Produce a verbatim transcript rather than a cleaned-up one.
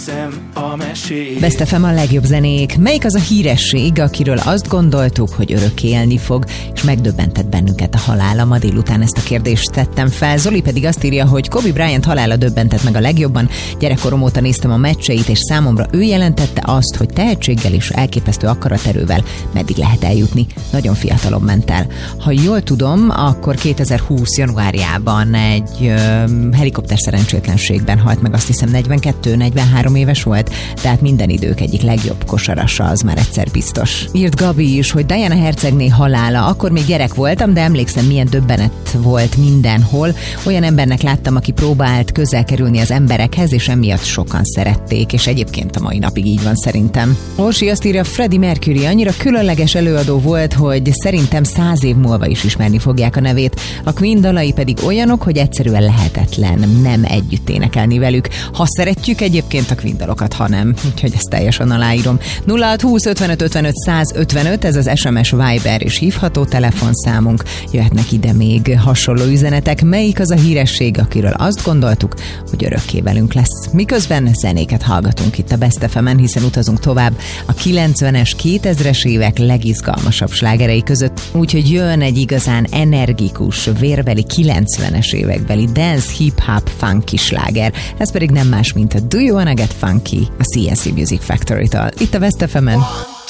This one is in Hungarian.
Best ef em a legjobb zenék. Melyik az a híresség, akiről azt gondoltuk, hogy örökké élni fog, és megdöbbentett bennünket a halála? Ma délután ezt a kérdést tettem fel. Zoli pedig azt írja, hogy Kobe Bryant halála döbbentett meg a legjobban. Gyerekkorom óta néztem a meccseit, és számomra ő jelentette azt, hogy tehetséggel és elképesztő akaraterővel meddig lehet eljutni. Nagyon fiatalon ment el. Ha jól tudom, akkor kétezer-húsz januárjában egy ö, helikopter szerencsétlenségben halt meg, azt hiszem negyvenkettő-negyvenhárom éves volt, tehát minden idők egyik legjobb kosarasa, az már egyszer biztos. Írt Gabi is, hogy Diana hercegné halála, akkor még gyerek voltam, de emlékszem, milyen döbbenet volt mindenhol. Olyan embernek láttam, aki próbált közel kerülni az emberekhez, és emiatt sokan szerették, és egyébként a mai napig így van szerintem. Orsi azt írja, Freddie Mercury annyira különleges előadó volt, hogy szerintem száz év múlva is ismerni fogják a nevét. A Queen dalai pedig olyanok, hogy egyszerűen lehetetlen nem együtt énekelni velük. Ha szeretjük egyébként a Queen dalokat, ha nem. Úgyhogy ezt teljesen aláírom. nulla hat húsz ötvenöt ötvenöt száz ötvenöt, ez az es em es, Viber és hívható telefonszámunk. Jöhetnek ide még hasonló üzenetek. Melyik az a híresség, akiről azt gondoltuk, hogy örökké velünk lesz? Miközben zenéket hallgatunk itt a Best ef emen, hiszen utazunk tovább a kilencvenes, kétezres évek legizgalmasabb slágerei között. Úgyhogy jön egy igazán energikus, vérbeli kilencvenes évekbeli dance, hip-hop, funky sláger. Ez pedig nem más, mint a Do You Wanna Get Funky, a cé en cé Music Factory-től. Itt a Best ef emen.